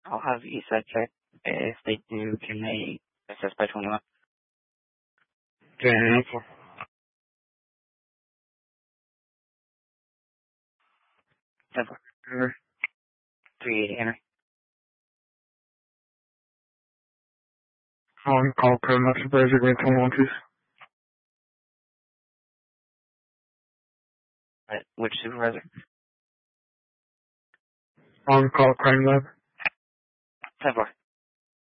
I'll have ESA check. If they do, can they assess by 21? Okay, answer. 10-4. 380 Henry. On call, Colonel Supervisor, Green 21, please. Right. Which supervisor? On call, Crime Lab. 10-4.